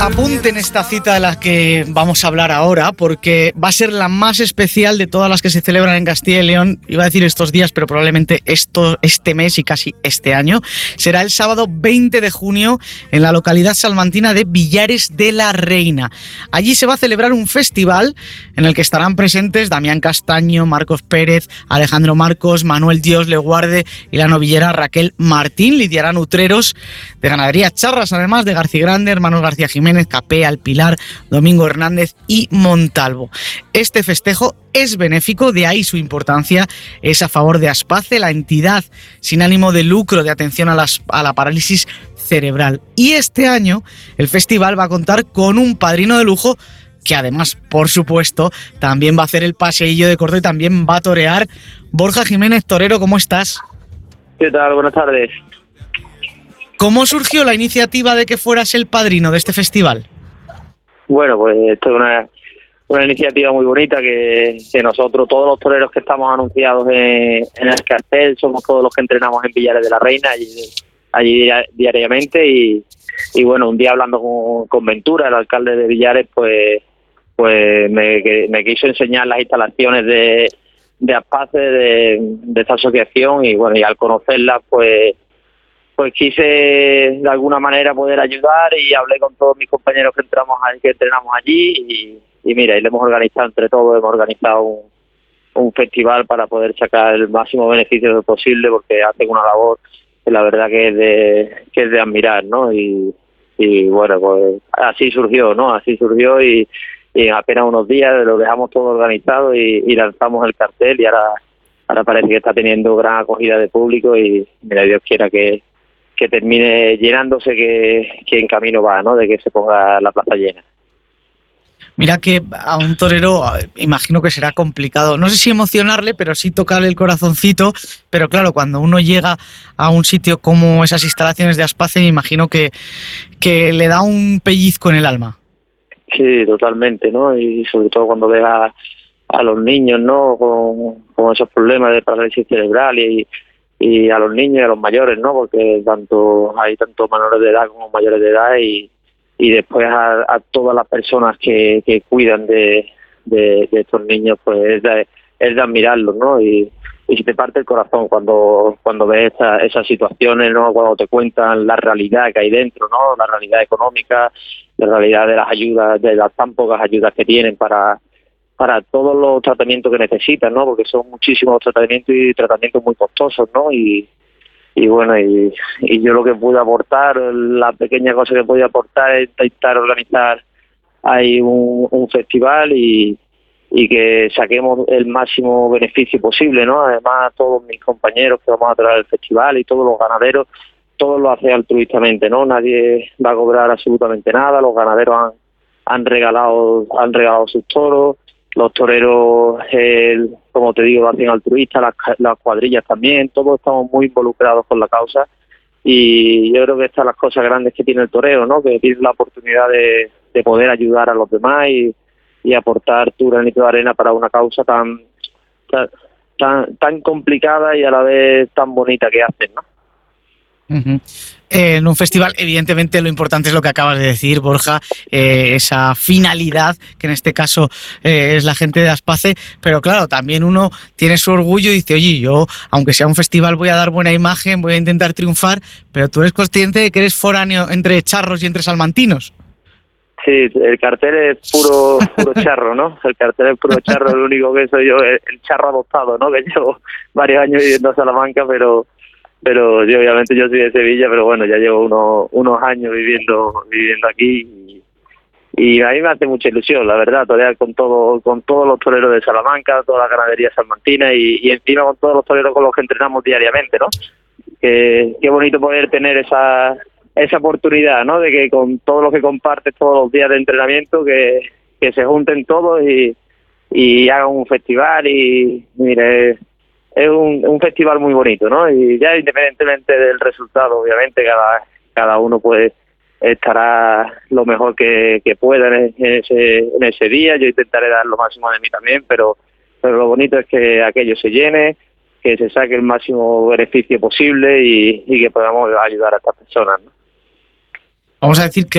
Apunten esta cita de la que vamos a hablar ahora, porque va a ser la más especial de todas las que se celebran en Castilla y León. Iba a decir estos días, pero probablemente este mes y casi este año. Será el sábado 20 de junio en la localidad salmantina de Villares de la Reina. Allí se va a celebrar un festival en el que estarán presentes Damián Castaño, Marcos Pérez, Alejandro Marcos, Manuel Dios le guarde y la novillera Raquel Martín. Lidiarán utreros de ganadería charras, además de García Grande, hermanos García Jiménez, Capea, El Pilar, Domingo Hernández y Montalvo. Este festejo es benéfico, de ahí su importancia, es a favor de Aspace, la entidad sin ánimo de lucro de atención a la parálisis cerebral. Y este año el festival va a contar con un padrino de lujo que además, por supuesto, también va a hacer el paseillo de corto y también va a torear. Borja Jiménez, torero, ¿cómo estás? ¿Qué tal? Buenas tardes. ¿Cómo surgió la iniciativa de que fueras el padrino de este festival? Bueno, pues esto es una iniciativa muy bonita que nosotros, todos los toreros que estamos anunciados en el cartel, somos todos los que entrenamos en Villares de la Reina, allí diariamente y bueno, un día hablando con Ventura, el alcalde de Villares, pues me quiso enseñar las instalaciones de Aspace, de esta asociación y bueno, y al conocerla pues quise de alguna manera poder ayudar y hablé con todos mis compañeros que entrenamos allí y mira, y le hemos organizado entre todos, hemos organizado un festival para poder sacar el máximo beneficio posible porque hacen una labor que la verdad que es de admirar, ¿no? Y bueno, pues así surgió, ¿no? Así surgió y en apenas unos días lo dejamos todo organizado y lanzamos el cartel y ahora parece que está teniendo gran acogida de público y mira, Dios quiera que termine llenándose, que en camino va, ¿no? De que se ponga la plaza llena. Mira que a un torero imagino que será complicado, no sé si emocionarle, pero sí tocarle el corazoncito, pero claro, cuando uno llega a un sitio como esas instalaciones de Aspace, me imagino que le da un pellizco en el alma. Sí, totalmente, ¿no? Y sobre todo cuando ves a los niños, ¿no? Con esos problemas de parálisis cerebral y a los niños y a los mayores, ¿no? Porque hay tanto menores de edad como mayores de edad y después a todas las personas que cuidan de estos niños, pues es de admirarlos, ¿no? Y se te parte el corazón cuando ves esas situaciones, ¿no? Cuando te cuentan la realidad que hay dentro, ¿no? La realidad económica, la realidad de las ayudas, de las tan pocas ayudas que tienen para todos los tratamientos que necesitan, ¿no? Porque son muchísimos tratamientos muy costosos, ¿no? Y bueno, y yo lo que pude aportar, la pequeña cosa que pude aportar es intentar organizar ahí un festival y que saquemos el máximo beneficio posible, ¿no? Además, todos mis compañeros que vamos a traer el festival y todos los ganaderos, todos lo hacen altruistamente, ¿no? Nadie va a cobrar absolutamente nada, los ganaderos han regalado sus toros, los toreros, como te digo, lo hacen altruistas, las cuadrillas también, todos estamos muy involucrados con la causa y yo creo que estas son las cosas grandes que tiene el toreo, ¿no? Que tienes la oportunidad de poder ayudar a los demás y aportar tu granito de arena para una causa tan complicada y a la vez tan bonita que hacen, ¿no? Uh-huh. En un festival, evidentemente, lo importante es lo que acabas de decir, Borja, esa finalidad, que en este caso es la gente de Aspace, pero claro, también uno tiene su orgullo y dice, oye, yo, aunque sea un festival, voy a dar buena imagen, voy a intentar triunfar, pero tú eres consciente de que eres foráneo entre charros y entre salmantinos. Sí, el cartel es puro charro, ¿no? El cartel es puro charro, el único que soy yo, el charro adoptado, ¿no? Que llevo varios años viviendo en Salamanca, pero yo obviamente yo soy de Sevilla, pero bueno, ya llevo unos años viviendo aquí y a mí me hace mucha ilusión, la verdad, torear con todos los toreros de Salamanca, toda la ganadería salmantina y encima con todos los toreros con los que entrenamos diariamente, ¿no? Qué bonito poder tener esa oportunidad, ¿no? De que con todo lo que compartes todos los días de entrenamiento, que se junten todos y hagan un festival y mire, es un festival muy bonito, ¿no? Y ya independientemente del resultado, obviamente cada uno pues estará lo mejor que pueda en ese día. Yo intentaré dar lo máximo de mí también, pero lo bonito es que aquello se llene, que se saque el máximo beneficio posible y que podamos ayudar a estas personas, ¿no? Vamos a decir que